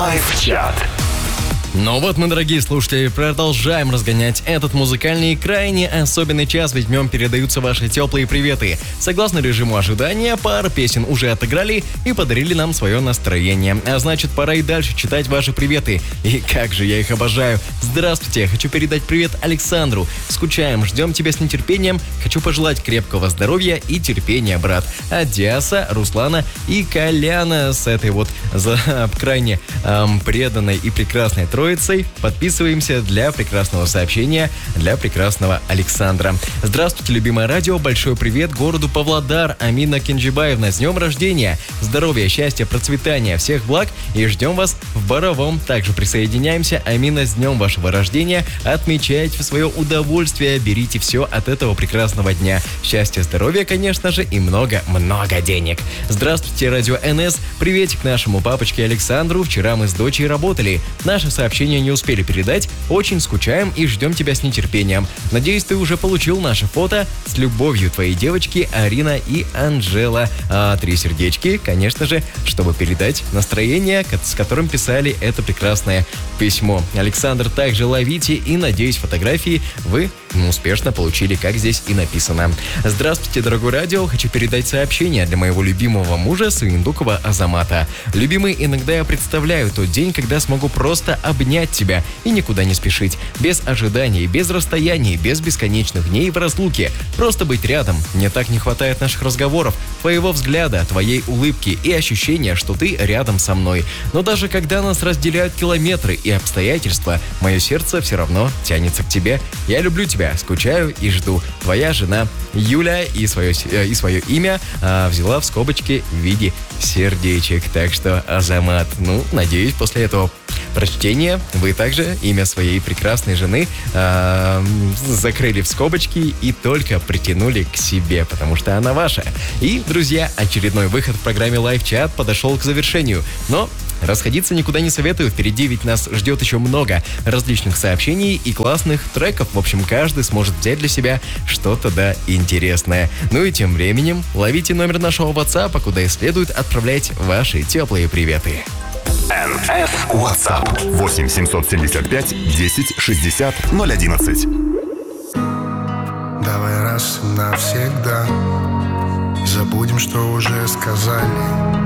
Лайв-чат. Ну вот мы, дорогие слушатели, продолжаем разгонять этот музыкальный и крайне особенный час, ведь в нем передаются ваши теплые приветы. Согласно режиму ожидания, пара песен уже отыграли и подарили нам свое настроение. А значит, пора и дальше читать ваши приветы. И как же я их обожаю. Здравствуйте, хочу передать привет Александру. Скучаем, ждем тебя с нетерпением. Хочу пожелать крепкого здоровья и терпения, брат. От Диаса, Руслана и Коляна с этой вот крайне преданной и прекрасной троицей подписываемся для прекрасного сообщения для прекрасного Александра. Здравствуйте, любимое радио, большой привет городу Павлодар. Амина Кенджибаевна, с днем рождения, здоровья, счастья, процветания, всех благ и ждем вас в Боровом. Также присоединяемся. Амина, с днем вашего рождения, отмечайте в свое удовольствие, берите все от этого прекрасного дня. Счастья, здоровья, конечно же, и много-много денег. Здравствуйте, радио НС, приветик нашему папочке Александру. Вчера мы с дочей работали. Наше сообщение не успели передать. Очень скучаем и ждем тебя с нетерпением. Надеюсь, ты уже получил наше фото. С любовью, твои девочки Арина и Анжела. 3 сердечки, конечно же, чтобы передать настроение, с которым писали это прекрасное письмо. Александр, также ловите и, надеюсь, фотографии вы успешно получили, как здесь и написано. Здравствуйте, дорогой радио. Хочу передать сообщение для моего любимого мужа Суиндукова Азамата. Любимый, иногда я представляю тот день, когда смогу просто обнять тебя и никуда не спешить. Без ожиданий, без расстояний, без бесконечных дней в разлуке. Просто быть рядом. Мне так не хватает наших разговоров, твоего взгляда, твоей улыбки и ощущения, что ты рядом со мной. Но даже когда нас разделяют километры и обстоятельства, мое сердце все равно тянется к тебе. Я люблю тебя, скучаю и жду. Твоя жена Юля, и свое имя взяла в скобочки в виде сердечек. Так что, Азамат, надеюсь, после этого прочтения вы также имя своей прекрасной жены закрыли в скобочки и только притянули к себе, потому что она ваша. И, друзья, очередной выход в программе Лайв-чат подошел к завершению. Но расходиться никуда не советую, впереди ведь нас ждет еще много различных сообщений и классных треков. В общем, каждый сможет взять для себя что-то интересное. Ну и тем временем ловите номер нашего WhatsApp, куда и следует отправлять ваши теплые приветы. НС WhatsApp 8 775 10 60 011. Давай раз и навсегда забудем, что уже сказали.